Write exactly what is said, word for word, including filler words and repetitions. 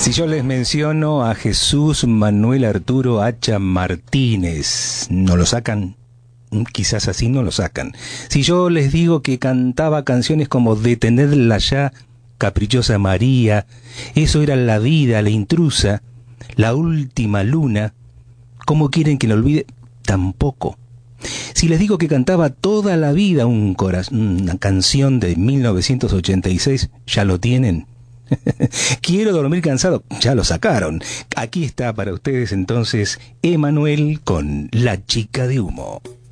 Si yo les menciono a Jesús Manuel Arturo Hacha Martínez, ¿no lo sacan? Quizás así no lo sacan. Si yo les digo que cantaba canciones como Detenedla ya, Caprichosa María, Eso era la vida, La intrusa, La última luna, ¿cómo quieren que lo olvide? Tampoco. Si les digo que cantaba toda la vida un coraz- una canción de mil novecientos ochenta y seis, ¿ya lo tienen? Quiero dormir cansado, ya lo sacaron. Aquí está para ustedes entonces Emanuel con La chica de humo.